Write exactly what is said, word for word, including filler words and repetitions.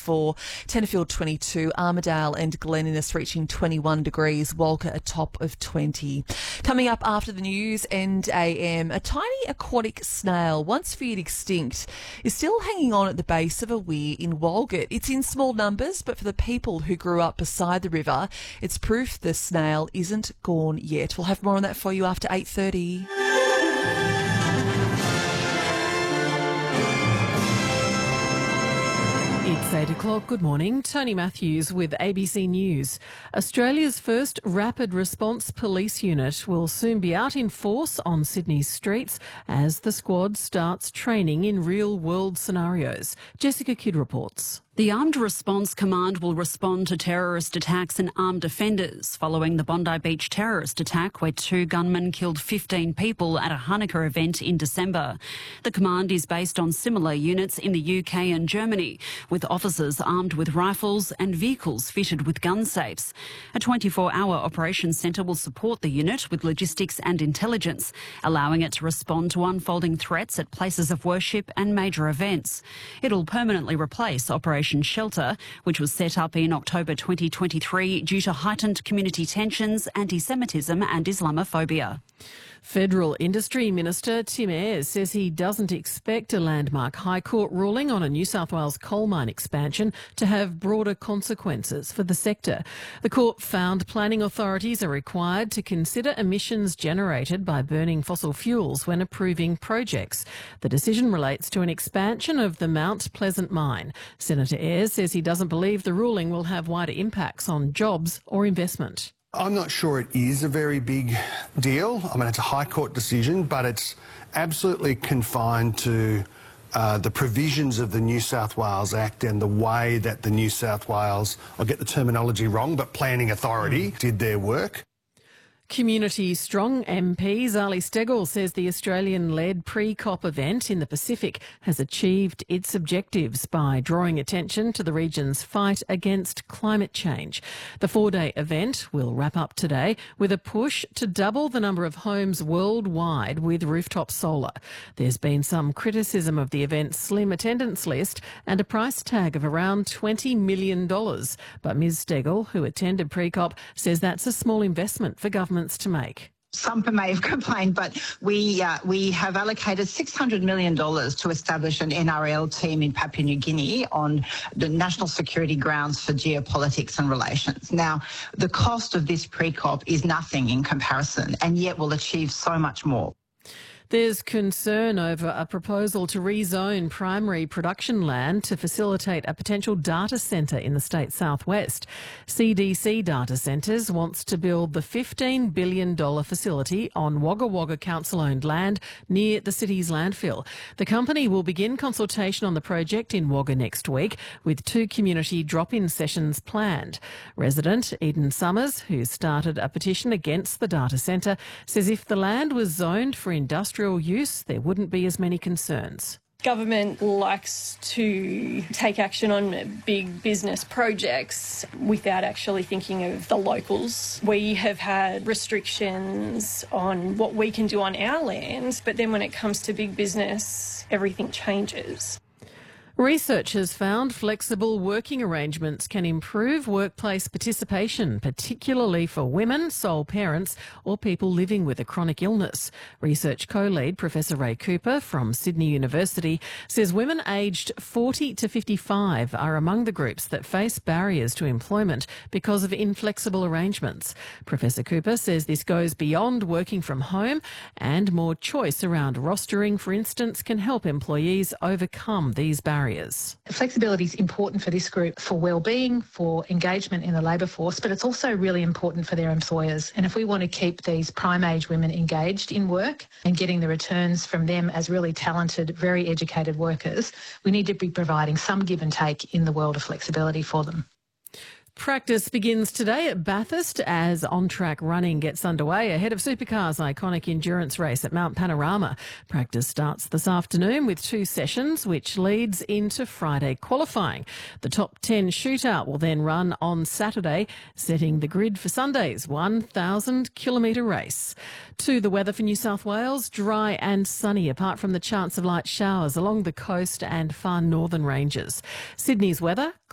twenty-four, Tenterfield twenty-two, Armidale and Glen Innes reaching twenty-one degrees, Walker a top of twenty. Coming up after the news and A M, a tiny aquatic snail, once feared extinct, is still hanging on at the base of a weir in Walgett. It's in small numbers, but for the people who grew up beside the river, it's proof the snail isn't gone yet. We'll have more on that for you after eight thirty. It's eight o'clock. Good morning. Tony Matthews with A B C News. Australia's first rapid response police unit will soon be out in force on Sydney's streets as the squad starts training in real-world scenarios. Jessica Kidd reports. The Armed Response Command will respond to terrorist attacks and armed offenders following the Bondi Beach terrorist attack where two gunmen killed fifteen people at a Hanukkah event in December. The command is based on similar units in the U K and Germany, with officers armed with rifles and vehicles fitted with gun safes. A twenty-four hour operations centre will support the unit with logistics and intelligence, allowing it to respond to unfolding threats at places of worship and major events. It'll permanently replace Operation Shelter, which was set up in October twenty twenty-three due to heightened community tensions, anti-Semitism and Islamophobia. Federal Industry Minister Tim Ayres says he doesn't expect a landmark High Court ruling on a New South Wales coal mine expansion to have broader consequences for the sector. The court found planning authorities are required to consider emissions generated by burning fossil fuels when approving projects. The decision relates to an expansion of the Mount Pleasant mine. Senator Ayres says he doesn't believe the ruling will have wider impacts on jobs or investment. I'm not sure it is a very big deal. I mean, it's a High Court decision, but it's absolutely confined to uh, the provisions of the New South Wales Act and the way that the New South Wales, I'll get the terminology wrong, but Planning Authority did their work. Community Strong M P Zali Steggall says the Australian-led pre-COP event in the Pacific has achieved its objectives by drawing attention to the region's fight against climate change. The four-day event will wrap up today with a push to double the number of homes worldwide with rooftop solar. There's been some criticism of the event's slim attendance list and a price tag of around twenty million dollars. But Miz Steggall, who attended pre-COP, says that's a small investment for government to make. Some may have complained, but we uh, we have allocated six hundred million dollars to establish an N R L team in Papua New Guinea on the national security grounds for geopolitics and relations. Now, the cost of this pre-COP is nothing in comparison, and yet will achieve so much more. There's concern over a proposal to rezone primary production land to facilitate a potential data centre in the state's southwest. C D C Data Centres wants to build the fifteen billion dollars facility on Wagga Wagga council-owned land near the city's landfill. The company will begin consultation on the project in Wagga next week, with two community drop-in sessions planned. Resident Eden Summers, who started a petition against the data centre, says if the land was zoned for industrial use, there wouldn't be as many concerns. Government likes to take action on big business projects without actually thinking of the locals. We have had restrictions on what we can do on our land, but then when it comes to big business, everything changes. Research has found flexible working arrangements can improve workplace participation, particularly for women, sole parents or people living with a chronic illness. Research co-lead Professor Ray Cooper from Sydney University says women aged forty to fifty-five are among the groups that face barriers to employment because of inflexible arrangements. Professor Cooper says this goes beyond working from home, and more choice around rostering, for instance, can help employees overcome these barriers. Flexibility is important for this group for well-being, for engagement in the labour force, but it's also really important for their employers. And if we want to keep these prime age women engaged in work and getting the returns from them as really talented, very educated workers, we need to be providing some give and take in the world of flexibility for them. Practice begins today at Bathurst as on-track running gets underway ahead of Supercars' iconic endurance race at Mount Panorama. Practice starts this afternoon with two sessions, which leads into Friday qualifying. The top ten shootout will then run on Saturday, setting the grid for Sunday's one thousand kilometre race. To the weather for New South Wales, dry and sunny apart from the chance of light showers along the coast and far northern ranges. Sydney's weather,